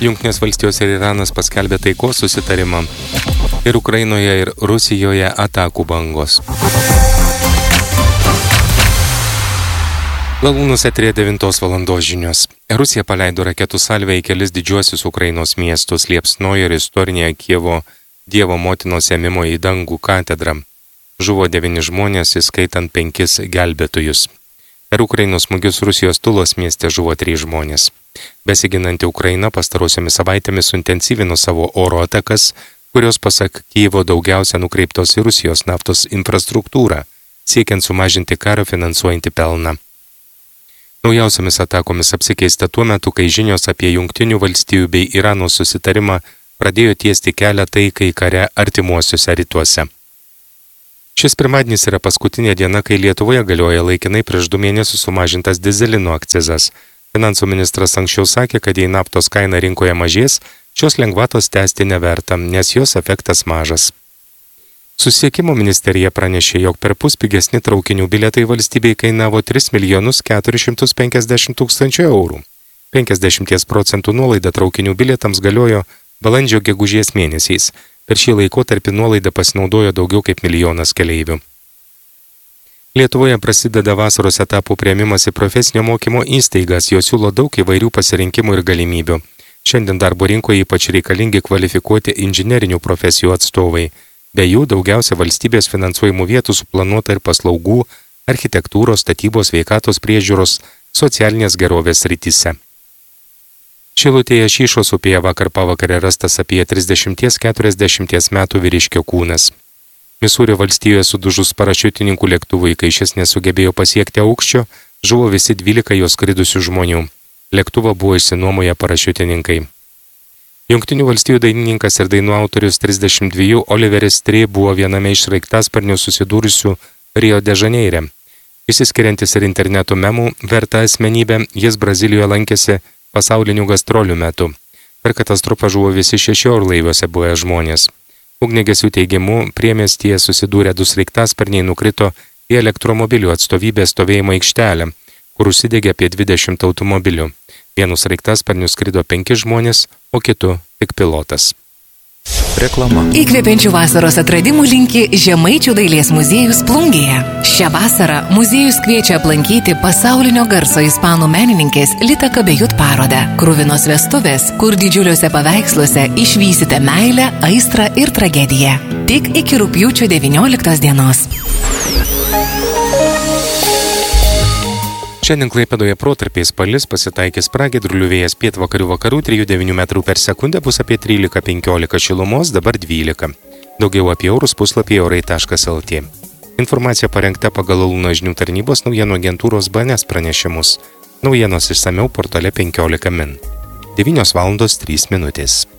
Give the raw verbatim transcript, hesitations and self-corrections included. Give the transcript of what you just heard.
Jungtinės valstijos ir Iranas paskelbė taikos susitarimą. Ir Ukrainoje ir Rusijoje atakų bangos. Lalūnus eterėje devintos valandos žinios. Rusija paleido raketų salvę į kelis didžiuosius Ukrainos miestus liepsnojo ir istorinėje Kievo Dievo motinos ėmimo į dangų katedrą. Žuvo devyni žmonės, įskaitant penkis gelbėtojus. Per Ukrainos smūgius Rusijos Tulos mieste žuvo trys žmonės. Besiginanti Ukraina pastarosiomis savaitėmis suintensyvino savo oro atakas, kurios pasak Kijevo daugiausia nukreiptos į Rusijos naftos infrastruktūrą, siekiant sumažinti karą finansuojantį pelną. Naujausiamis atakomis apsikeista tuo metu, kai žinios apie Jungtinių valstijų bei Irano susitarimą pradėjo tiesti kelią taikai kare artimuosiuose rytuose. Šis pirmadienis yra paskutinė diena, kai Lietuvoje galioja laikinai prieš du mėnesius sumažintas dizelino akcizas. Finansų ministras anksčiau sakė, kad jei naftos kaina rinkoje mažės, šios lengvatos tęsti neverta, nes jos efektas mažas. Susisiekimo ministerija pranešė, jog perpus pigesni traukinių bilietai valstybei kainavo tris milijonus keturis šimtus penkiasdešimt tūkstančių eurų. penkiasdešimt procentų nuolaida traukinių bilietams galiojo balandžio gegužės mėnesiais. Per šį laikotarpį nuolaidą pasinaudojo daugiau kaip milijonas keleivių. Lietuvoje prasideda vasaros etapų priėmimas į profesinio mokymo įstaigas, jos siūlo daug įvairių pasirinkimų ir galimybių. Šiandien darbo rinkoje ypač reikalingi kvalifikuoti inžinerinių profesijų atstovai. Be jų daugiausia valstybės finansuojamų vietų suplanuota ir paslaugų, architektūros, statybos, sveikatos priežiūros, socialinės gerovės srityse. Šilutėje Šyšos upėje vakar pavakarę rastas apie trisdešimt keturiasdešimt metų vyriškio kūnas. Misūrio valstijoje sudužus parašiutininkų lėktuvui, kai šis nesugebėjo pasiekti aukščio, žuvo visi dvylika jos skridusių žmonių. Lėktuvą buvo išsinuomoję parašiutininkai. Jungtinių valstijų dainininkas ir dainų autorius trisdešimt dviejų Oliveris Tree buvo viename iš sraigtasparnių susidūrusių Rio de Žaneire. Išsiskiriantis ir interneto memų verta asmenybė, jis Brazilijoje lankėsi pasaulinių gastrolių metu. Per katastrofą žuvo visi šeši orlaiviuose buvę žmonės. Ugniagesių teigimu, priemiestyje susidūrę du sraigtasparniai nukrito į elektromobilių atstovybės stovėjimo aikštelę, kur užsidegė apie dvidešimt automobilių. Vienu sraigtasparniu skrido penki žmonės, o kitu tik pilotas. Reklama. Įkvepiančių vasaros atradimų linki Žemaičių dailės muziejus Plungėje. Šią vasarą muziejus kviečia aplankyti pasaulinio garso ispanų menininkės Lita Kabejut parodą Kruvinos vestuvės, kur didžiuliuose paveiksluose išvysite meilę, aistrą ir tragediją. Tik iki rugpjūčio devynioliktos dienos. Šiandien Klaipėdoje protarpiais palis, pasitaikys pragiedrulių vėjas pietvakarių vakarų trijų devynių metrų per sekundę, bus apie trylika penkiolika šilumos, dabar dvylika. Daugiau apie orus puslapyje orai taškas lt. Informacija parengta pagal Lalūno žinių tarnybos naujienų agentūros B N S pranešimus. Naujienos išsamiau portale penkiolika min. devynios valandos trys minutės.